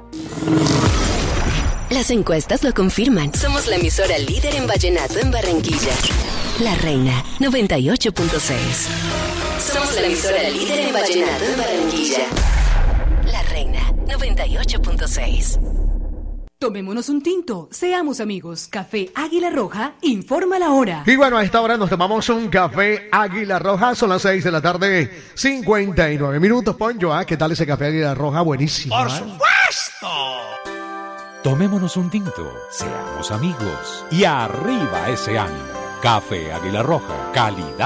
Las encuestas lo confirman. Somos la emisora líder en vallenato en Barranquilla. La Reina 98.6. Somos la emisora líder en vallenato en Barranquilla. La Reina 98.6. Tomémonos un tinto, seamos amigos. Café Águila Roja informa la hora. Y bueno, a esta hora nos tomamos un café Águila Roja. Son las 6 de la tarde, 59 minutos. Poncho, ¿qué tal ese café Águila Roja? Buenísimo. ¡Por supuesto! Tomémonos un tinto, seamos amigos. Y arriba ese ánimo. Café Águila Roja, calidad